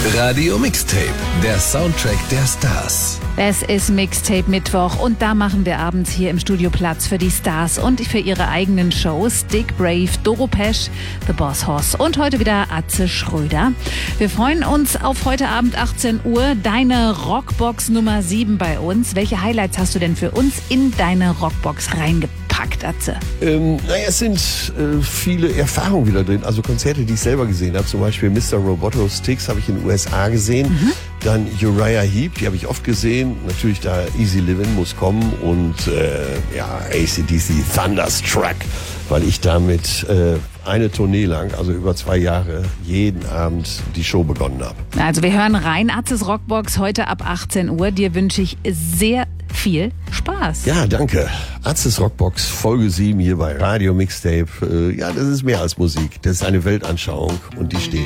Radio Mixtape, der Soundtrack der Stars. Es ist Mixtape Mittwoch und da machen wir abends hier im Studio Platz für die Stars und für ihre eigenen Shows. Dick Brave, Doro Pesch, The Boss Hoss und heute wieder Atze Schröder. Wir freuen uns auf heute Abend 18 Uhr. Deine Rockbox Nummer 7 bei uns. Welche Highlights hast du denn für uns in deine Rockbox reingepackt, Atze? Es sind viele Erfahrungen wieder drin. Also Konzerte, die ich selber gesehen habe. Zum Beispiel Mr. Roboto Sticks habe ich in den USA gesehen. Dann Uriah Heep, die habe ich oft gesehen. Natürlich da Easy Livin' muss kommen. Und AC/DC Thunderstruck, weil ich damit eine Tournee lang, also über 2 Jahre, jeden Abend die Show begonnen habe. Also wir hören rein. Atzes Rockbox heute ab 18 Uhr. Dir wünsche ich sehr viel Spaß. Ja, danke. Atzes Rockbox, Folge 7 hier bei Radio Mixtape. Das ist mehr als Musik. Das ist eine Weltanschauung und die steht.